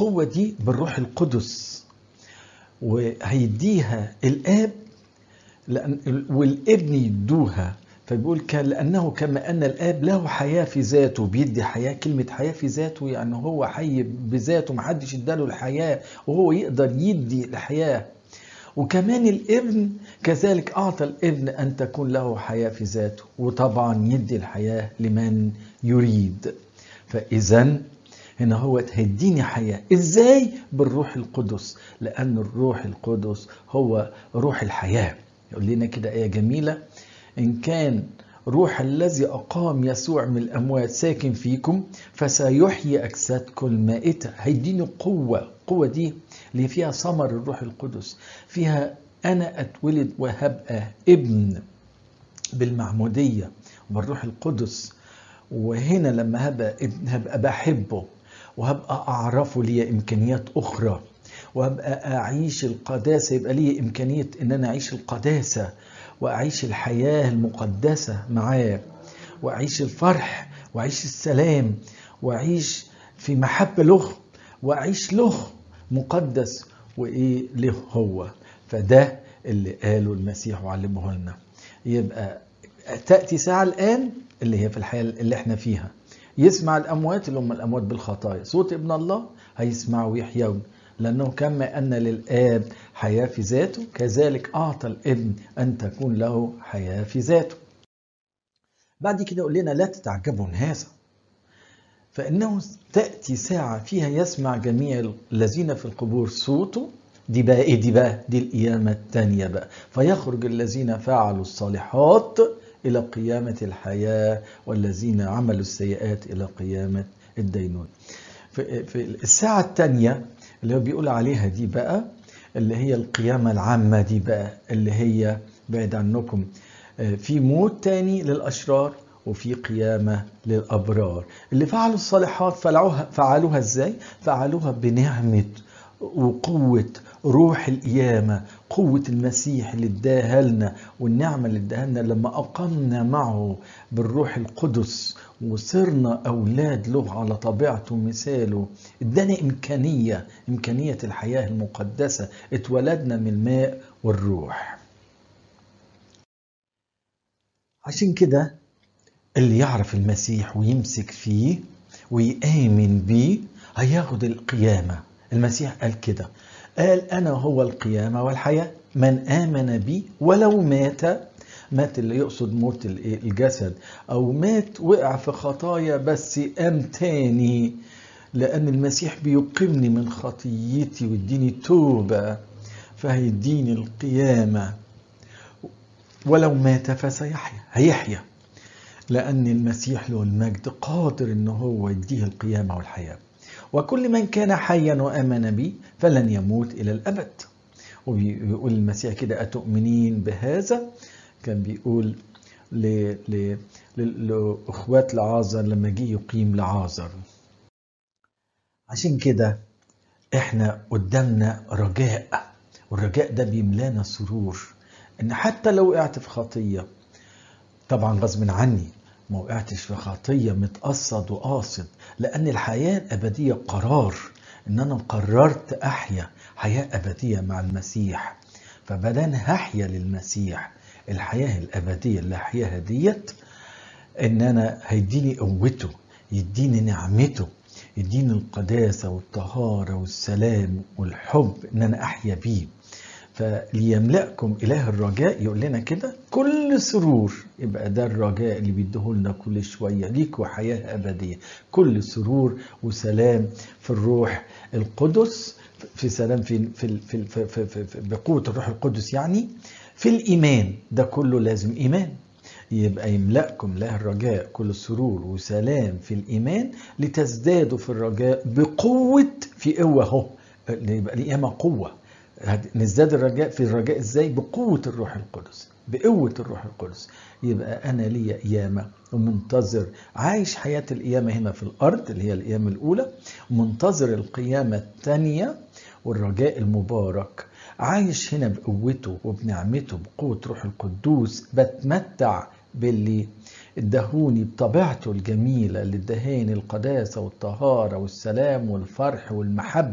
القوة دي بالروح القدس، وهيديها الآب والابن يدوها. فبيقول لأنه كما أن الآب له حياة في ذاته، بيدي حياة. كلمة حياة في ذاته يعني هو حي بذاته، محدش اداله الحياة وهو يقدر يدي الحياة. وكمان الابن كذلك أعطى الابن أن تكون له حياة في ذاته، وطبعا يدي الحياة لمن يريد. فإذا هنا هو هيديني حياة إزاي؟ بالروح القدس، لأن الروح القدس هو روح الحياة. يقول لنا كده آية جميلة: إن كان روح الذي أقام يسوع من الأموات ساكن فيكم فسيحيي أجسادكم المائتة. هيديني قوة. القوة دي اللي فيها ثمر الروح القدس، فيها أنا أتولد وهبقى ابن بالمعمودية والروح القدس. وهنا لما هبقى ابن هبقى بحبه، وهبقى أعرفه لي إمكانيات أخرى، وهبقى أعيش القداسة. يبقى لي إمكانية إن أنا أعيش القداسة وأعيش الحياة المقدسة معاه، وأعيش الفرح وأعيش السلام وأعيش في محبة له، وأعيش له مقدس وإيه له هو. فده اللي قاله المسيح وعلمه لنا. يبقى تأتي ساعة الآن اللي هي في الحياة اللي احنا فيها، يسمع الأموات اللي هم الأموات بالخطايا صوت ابن الله، هيسمعوا ويحيون، لأنه كما أن للآب حياة في ذاته كذلك أعطى الابن أن تكون له حياة في ذاته. بعد كده يقول لنا: لا تتعجبوا من هذا، فإنه تأتي ساعة فيها يسمع جميع الذين في القبور صوته. دي بقى إيه؟ دي القيامة التانية بقى. فيخرج الذين فعلوا الصالحات إلى قيامة الحياة، والذين عملوا السيئات إلى قيامة الدينون. في الساعة التانية اللي هو بيقول عليها دي بقى، اللي هي القيامة العامة دي بقى، اللي هي بعد عنكم في موت تاني للأشرار وفي قيامة للأبرار. اللي فعلوا الصالحات فعلوها ازاي؟ فعلوها بنعمة وقوة روح القيامة، قوة المسيح اللي اداها لنا، والنعمة اللي اداها لنا لما أقمنا معه بالروح القدس وصرنا أولاد له على طبيعته ومثاله. ادانا إمكانية الحياة المقدسة. اتولدنا من الماء والروح. عشان كده اللي يعرف المسيح ويمسك فيه ويآمن بيه هياخد القيامة. المسيح قال كده، قال: أنا هو القيامة والحياة، من آمن بي ولو مات اللي يقصد موت الجسد، أو مات وقع في خطايا بس قام تاني، لأن المسيح بيقيمني من خطيتي ويديني توبة، فهيديني القيامة. ولو مات هيحيا، لأن المسيح له المجد قادر إنه هو يديه القيامة والحياة. وكل من كان حيا وآمن بي فلن يموت إلى الأبد. ويقول المسيح كده: أتؤمنين بهذا؟ كان بيقول لأخوات لعازر لما جه يقيم لعازر. عشان كده احنا قدامنا رجاء، والرجاء ده بيملانا سرور، ان حتى لو وقعت في خطية، طبعا غصب عني، ما وقعتش في خطية متقصد وقاصد، لأن الحياة الأبدية قرار، إن أنا قررت أحيا حياة أبدية مع المسيح. فبدان هحيا للمسيح الحياة الأبدية اللي هحياها ديت، إن أنا هيديني قوته، يديني نعمته، يديني القداسة والطهارة والسلام والحب إن أنا أحيا بيه. فليملأكم إله الرجاء، يقول لنا كده، كل سرور. يبقى ده الرجاء اللي بيديهولنا كل شوية، ليكوا حياة أبدية، كل سرور وسلام في الروح القدس، في سلام في بقوة الروح القدس، يعني في الإيمان. ده كله لازم إيمان. يبقى يملأكم له الرجاء كل سرور وسلام في الإيمان، لتزدادوا في الرجاء بقوة. في قوة اهو، يبقى القيامة قوة. نزداد الرجاء في الرجاء ازاي؟ بقوة الروح القدس، بقوة الروح القدس. يبقى أنا ليا قيامة ومنتظر، عايش حياة القيامة هنا في الأرض اللي هي القيامة الأولى، ومنتظر القيامة الثانية والرجاء المبارك. عايش هنا بقوته وبنعمته، بقوة روح القدوس، بتمتع باللي ادهوني بطبيعته الجميلة، اللي ادهاني القداسة والطهارة والسلام والفرح والمحبة.